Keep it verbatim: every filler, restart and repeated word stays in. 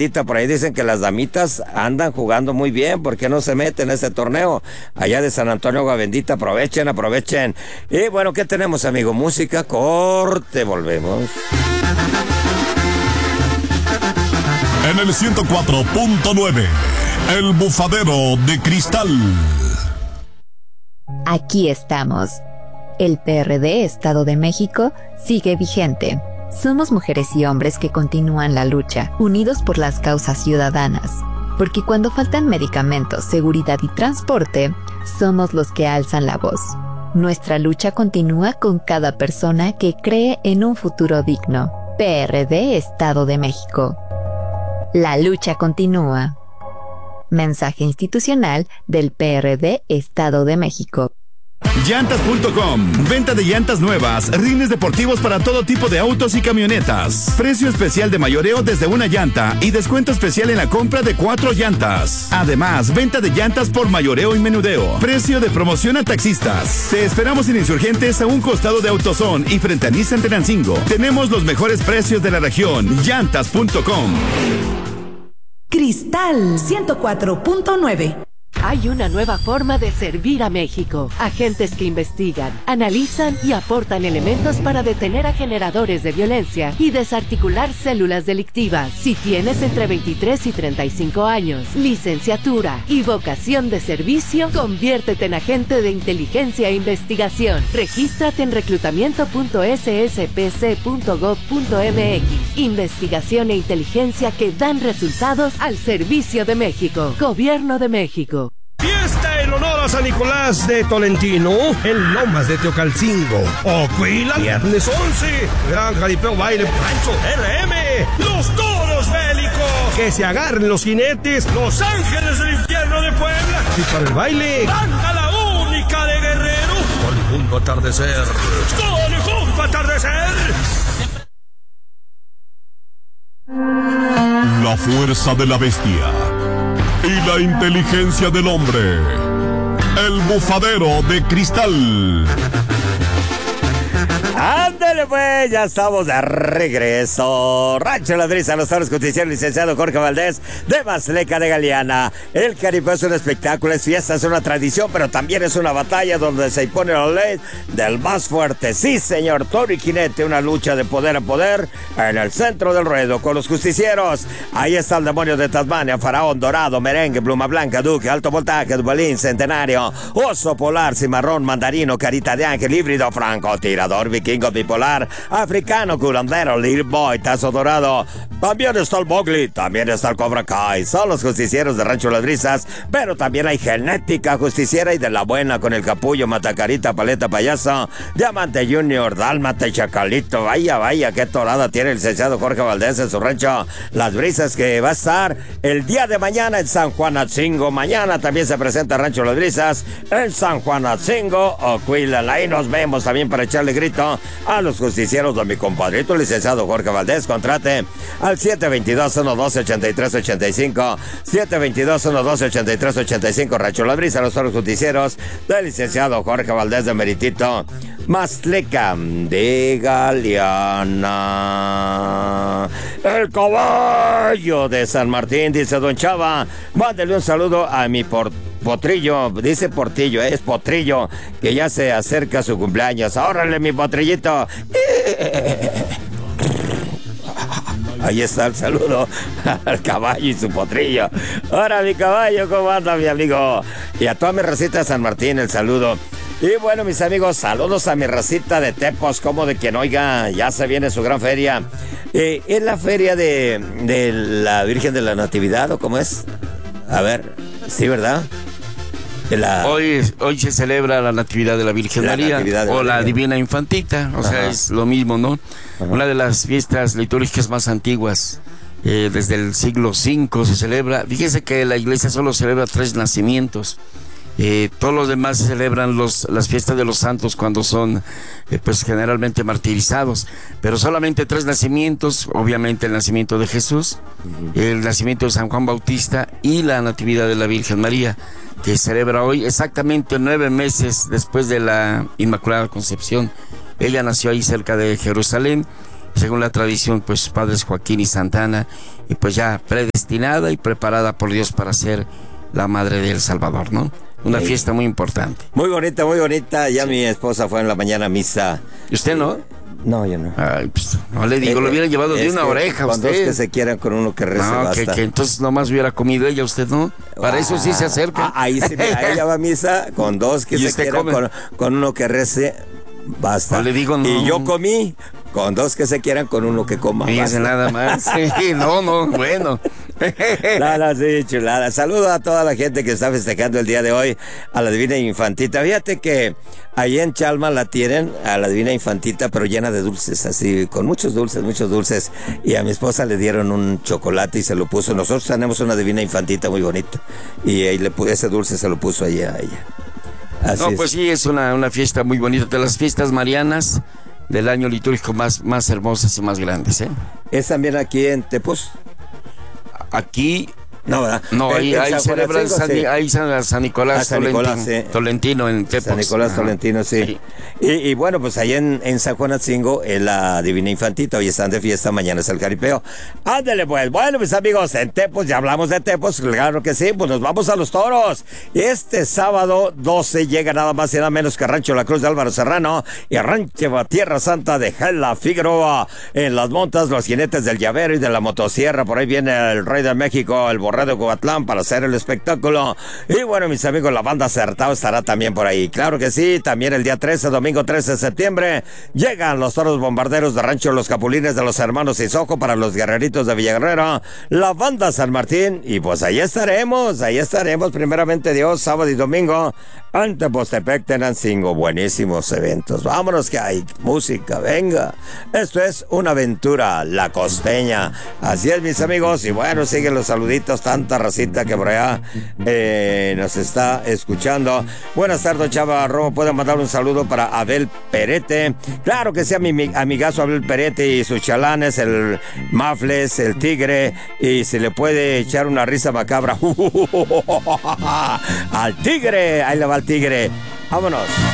bendita, por ahí dicen que las damitas andan jugando muy bien, ¿por qué no se meten en ese torneo? Allá de San Antonio, agua bendita, aprovechen, aprovechen. Y bueno, ¿qué tenemos, amigo? Música, corte, volvemos. En el ciento cuatro punto nueve, El Bufadero de Cristal. Aquí estamos. El P R D Estado de México sigue vigente. Somos mujeres y hombres que continúan la lucha, unidos por las causas ciudadanas. Porque cuando faltan medicamentos, seguridad y transporte, somos los que alzan la voz. Nuestra lucha continúa con cada persona que cree en un futuro digno. P R D Estado de México. La lucha continúa. Mensaje institucional del P R D Estado de México. Llantas punto com, venta de llantas nuevas, rines deportivos para todo tipo de autos y camionetas. Precio especial de mayoreo desde una llanta y descuento especial en la compra de cuatro llantas. Además, venta de llantas por mayoreo y menudeo. Precio de promoción a taxistas. Te esperamos en Insurgentes a un costado de AutoZone y frente a Nissan Tenancingo. Tenemos los mejores precios de la región. Llantas punto com. Cristal ciento cuatro punto nueve. Hay una nueva forma de servir a México. Agentes que investigan, analizan y aportan elementos para detener a generadores de violencia y desarticular células delictivas. Si tienes entre veintitrés y treinta y cinco años, licenciatura y vocación de servicio, conviértete en agente de inteligencia e investigación. Regístrate en reclutamiento punto s s p c punto gov punto m x. Investigación e inteligencia que dan resultados al servicio de México. Gobierno de México. Fiesta en honor a San Nicolás de Tolentino en Lomas de Teocalcingo. Ocuila, viernes once. Gran jaripeo, baile, rancho, R M. Los toros bélicos. Que se agarren los jinetes. Los ángeles del infierno de Puebla. Y para el baile, banda la única de Guerrero. Con junto atardecer. Con junto atardecer. La fuerza de la bestia y la inteligencia del hombre. El Bufadero de Cristal. Ándale pues, ya estamos de regreso. Rancho Ladriza, los toros justiciero, licenciado Jorge Valdés de Masleca de Galeana. El Caripeo es un espectáculo, es fiesta, es una tradición, pero también es una batalla donde se impone la ley del más fuerte. Sí, señor, toro y jinete, una lucha de poder a poder en el centro del ruedo con los justicieros. Ahí está el demonio de Tasmania, faraón, dorado, merengue, pluma blanca, duque, alto voltaje, dubalín, centenario, oso polar, cimarrón, mandarino, carita de ángel, híbrido, franco, tirador, vikingo, bipolar, africano, curandero, Little Boy, tazo dorado. También está el Mowgli, también está el Cobra Kai. Son los justicieros de Rancho Ladrizas, pero también hay genética justiciera y de la buena con el capullo, matacarita, paleta, payaso, diamante junior, dálmata y chacalito. Vaya, vaya, qué torada tiene el licenciado Jorge Valdés en su rancho Las Brisas, que va a estar el día de mañana en San Juanatzingo. Mañana también se presenta Rancho Ladrizas en San Juanatzingo, Ocuila. Ahí nos vemos también para echarle grito a los justicieros de mi compadrito, el licenciado Jorge Valdés. Contrate al siete veintidós, uno doce, ochenta y tres ochenta y cinco, siete veintidós, uno doce, ochenta y tres ochenta y cinco, Rancho La Brisa, los toros justicieros del licenciado Jorge Valdés de Meritito, Masleca de Galeana. El caballo de San Martín, dice don Chava, mándele un saludo a mi por Potrillo, dice Portillo, es Potrillo, que ya se acerca su cumpleaños. ¡Órale, mi Potrillito! Ahí está el saludo al caballo y su potrillo. ¡Ahora, mi caballo! ¿Cómo anda, mi amigo? Y a toda mi racita de San Martín, el saludo. Y bueno, mis amigos, saludos a mi racita de Tepos, como de quien oiga, ya se viene su gran feria. Eh, ¿Es la feria de, de la Virgen de la Natividad o cómo es? A ver, sí, ¿verdad? La... Hoy, hoy se celebra la Natividad de la Virgen la María de o la, la Divina Infantita, o Ajá. sea, es lo mismo, ¿no? Ajá. Una de las fiestas litúrgicas más antiguas, eh, desde el siglo cinco se celebra. Fíjese que la iglesia solo celebra tres nacimientos. Eh, todos los demás se celebran los, las fiestas de los santos cuando son eh, pues generalmente martirizados, pero solamente tres nacimientos, obviamente el nacimiento de Jesús, uh-huh. el nacimiento de San Juan Bautista y la Natividad de la Virgen María, que celebra hoy exactamente nueve meses después de la Inmaculada Concepción. Ella nació ahí cerca de Jerusalén según la tradición, pues padres Joaquín y Santana, y pues ya predestinada y preparada por Dios para ser la madre de El Salvador, ¿no? Una sí. fiesta muy importante. Muy bonita, muy bonita. Ya sí. mi esposa fue en la mañana a misa. ¿Y usted no? No, yo no. Ay, pues, no le digo, eh, lo hubiera llevado de una oreja con usted. Con dos que se quieran, con uno que rece, no, basta. Que, que entonces nomás hubiera comido ella, usted no. Para ah, eso sí se acerca. Ah, ahí sí, ella va a misa con dos que se quieran, con, con uno que rece, basta. No le digo no. Y yo comí con dos que se quieran, con uno que coma. Fíjese nada más. Sí, no, no, bueno. No, no, sí, chulada. Saludo a toda la gente que está festejando el día de hoy a la Divina Infantita. Fíjate que ahí en Chalma la tienen, a la Divina Infantita, pero llena de dulces, así, con muchos dulces, muchos dulces. Y a mi esposa le dieron un chocolate y se lo puso. Nosotros tenemos una Divina Infantita muy bonita. Y ahí le ese dulce se lo puso ahí a ella. Así no, es. Pues sí, es una, una fiesta muy bonita. De las fiestas marianas del año litúrgico más, más hermosas y más grandes, ¿eh? ¿Es también aquí en Tepos? Aquí no, ¿verdad? No, ahí, ahí celebran San, sí. ahí San, San Nicolás, ah, San Nicolás Tolentino, sí. Tolentino en Tepos. San Nicolás Tolentino, sí. sí. Y, y bueno, pues allá en, en San Juanatzingo es la Divina Infantita, hoy están de fiesta, mañana es el jaripeo. Ándale pues, bueno mis amigos, en Tepos, ya hablamos de Tepos, claro que sí, pues nos vamos a los toros. Este sábado doce llega nada más y nada menos que Rancho La Cruz de Álvaro Serrano y Rancho Tierra Santa de Gela Figueroa. En las montas, los jinetes del llavero y de la motosierra, por ahí viene el Rey de México, el Borrego de Coatlán para hacer el espectáculo. Y bueno, mis amigos, la banda Acertado estará también por ahí. Claro que sí, también el día trece, domingo trece de septiembre, llegan los toros bombarderos de Rancho Los Capulines de los hermanos Isojo para los guerreritos de Villaguerrero, la banda San Martín, y pues ahí estaremos, ahí estaremos, primeramente Dios, sábado y domingo, ante Postepec, Tenancingo. Buenísimos eventos. Vámonos que hay música, venga. Esto es una aventura, la costeña. Así es, mis amigos, y bueno, siguen los saluditos, tanta racita que por allá eh, nos está escuchando. Buenas tardes, Chava Romo. ¿Pueden mandar un saludo para Abel Perete? Claro que sí, a mi amigazo Abel Perete y sus chalanes, el Mafles, el Tigre, y se le puede echar una risa macabra al Tigre. Ahí le va el Tigre. Vámonos.